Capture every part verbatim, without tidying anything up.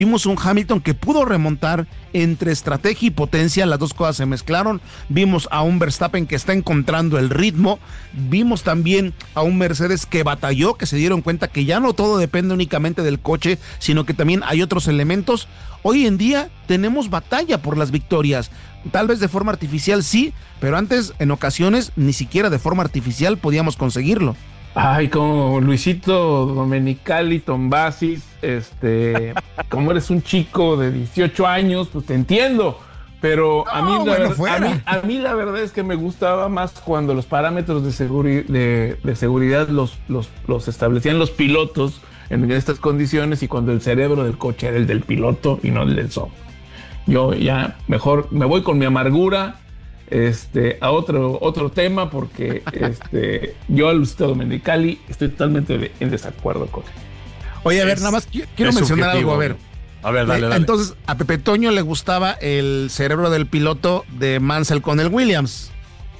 Vimos un Hamilton que pudo remontar entre estrategia y potencia, las dos cosas se mezclaron. Vimos a un Verstappen que está encontrando el ritmo. Vimos también a un Mercedes que batalló, que se dieron cuenta que ya no todo depende únicamente del coche, sino que también hay otros elementos. Hoy en día tenemos batalla por las victorias. Tal vez de forma artificial sí, pero antes en ocasiones ni siquiera de forma artificial podíamos conseguirlo. Ay, como Luisito Domenicali Tombasis, este, como eres un chico de dieciocho años, pues te entiendo, pero no, a, mí la ver, a, mí, a mí la verdad es que me gustaba más cuando los parámetros de, seguri- de, de seguridad los, los, los establecían los pilotos en estas condiciones y cuando el cerebro del coche era el del piloto y no el del software. Yo ya mejor me voy con mi amargura Este, a otro, otro tema, porque este, yo al Luisito Domenicali estoy totalmente de, en desacuerdo con él. Oye, a ver, es, nada más quiero mencionar algo, a ver. A ver, dale, dale. Entonces, a Pepe Toño le gustaba el cerebro del piloto de Mansell con el Williams.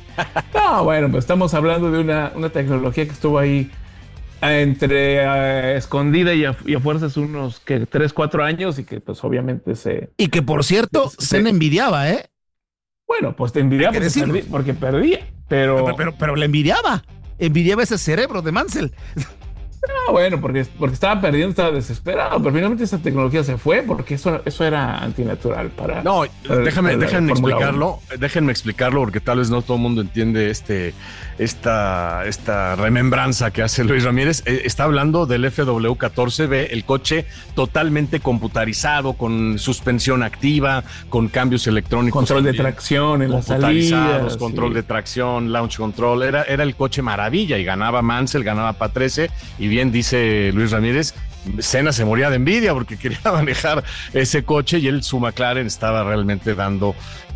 No, bueno, pues estamos hablando de una, una tecnología que estuvo ahí entre uh, escondida y a, y a fuerzas unos que tres, cuatro años y que pues obviamente se... Y que por cierto, se, se envidiaba, ¿eh? Bueno, pues te envidiaba porque, perdí, porque perdía, pero... Pero, pero... pero le envidiaba, envidiaba ese cerebro de Mansell. No, bueno, porque, porque estaba perdiendo, estaba desesperado, pero finalmente esa tecnología se fue porque eso, eso era antinatural para... No, para déjame, el, para déjenme explicarlo, uno. déjenme explicarlo porque tal vez no todo el mundo entiende este, esta, esta remembranza que hace Luis Ramírez. Eh, está hablando del F W catorce B, el coche totalmente computarizado, con suspensión activa, con cambios electrónicos. Control de tracción en las salidas. Control sí. de tracción, launch control, era, era el coche maravilla y ganaba Mansell, ganaba Patrese y bien dice Luis Ramírez, Senna se moría de envidia porque quería manejar ese coche y él, su McLaren, estaba realmente dando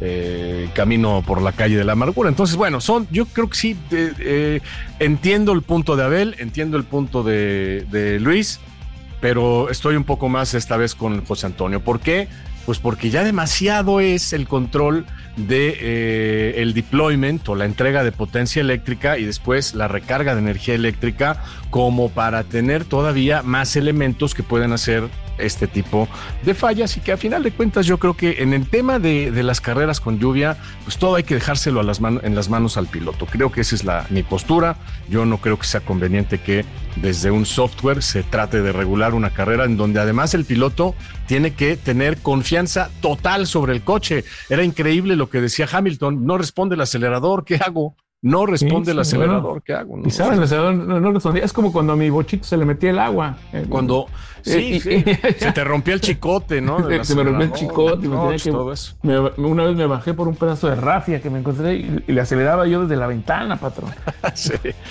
eh, camino por la calle de la amargura. Entonces, bueno, son, yo creo que sí, eh, eh, entiendo el punto de Abel, entiendo el punto de, de Luis, pero estoy un poco más esta vez con José Antonio. ¿Por qué? Pues porque ya demasiado es el control de eh, el deployment o la entrega de potencia eléctrica y después la recarga de energía eléctrica como para tener todavía más elementos que pueden hacer este tipo de fallas y que a final de cuentas yo creo que en el tema de, de las carreras con lluvia, pues todo hay que dejárselo a las man- en las manos al piloto. Creo que esa es la, mi postura. Yo no creo que sea conveniente que desde un software se trate de regular una carrera en donde además el piloto tiene que tener confianza total sobre el coche. Era increíble lo que decía Hamilton, no responde el acelerador, ¿qué hago? No responde sí, el acelerador, bueno, ¿qué hago? No, pisaba el acelerador, no, no respondía. Es como cuando a mi bochito se le metía el agua. Cuando sí, sí, se te rompía el chicote, ¿no? Se me rompió el chicote. No, me tenía que, me, una vez me bajé por un pedazo de rafia que me encontré y, y le aceleraba yo desde la ventana, patrón. Sí.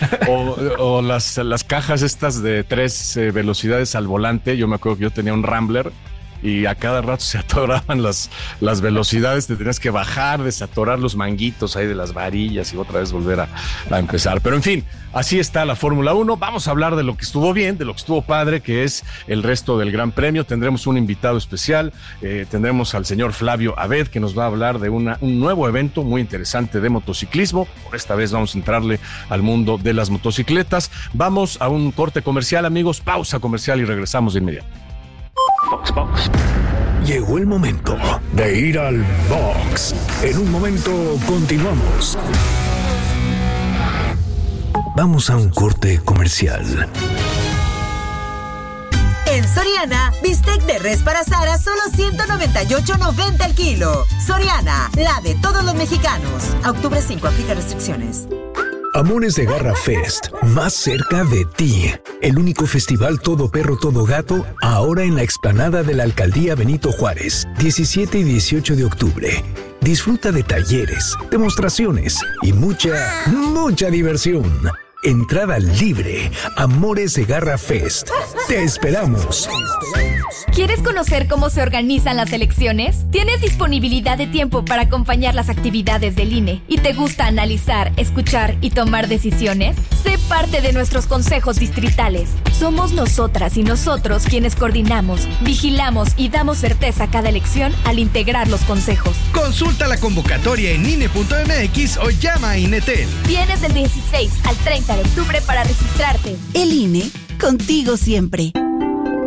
O, o las, las cajas estas de tres eh, velocidades al volante. Yo me acuerdo que yo tenía un Rambler y a cada rato se atoraban las, las velocidades, te tenías que bajar, desatorar los manguitos ahí de las varillas y otra vez volver a, a empezar. Pero en fin, así está la Fórmula uno. Vamos a hablar de lo que estuvo bien, de lo que estuvo padre, que es el resto del Gran Premio. Tendremos un invitado especial, eh, tendremos al señor Flavio Abed, que nos va a hablar de una, un nuevo evento muy interesante de motociclismo. Por esta vez vamos a entrarle al mundo de las motocicletas. Vamos a un corte comercial, amigos, pausa comercial y regresamos de inmediato. Box, box. Llegó el momento de ir al box. En un momento continuamos. Vamos a un corte comercial. En Soriana, bistec de res para asar a solo ciento noventa y ocho noventa el kilo. Soriana, la de todos los mexicanos. A octubre cinco, aplica restricciones. Amores de Garra Fest, más cerca de ti. El único festival todo perro, todo gato, ahora en la explanada de la Alcaldía Benito Juárez, diecisiete y dieciocho de octubre. Disfruta de talleres, demostraciones y mucha, mucha diversión. Entrada libre. Amores de Garra Fest. Te esperamos. ¿Quieres conocer cómo se organizan las elecciones? ¿Tienes disponibilidad de tiempo para acompañar las actividades del I N E y te gusta analizar, escuchar y tomar decisiones? Sé parte de nuestros consejos distritales. Somos nosotras y nosotros quienes coordinamos, vigilamos y damos certeza a cada elección al integrar los consejos. Consulta la convocatoria en I N E punto M X o llama a INETEL. Tienes del dieciséis al treinta de octubre para registrarte. El I N E, contigo siempre.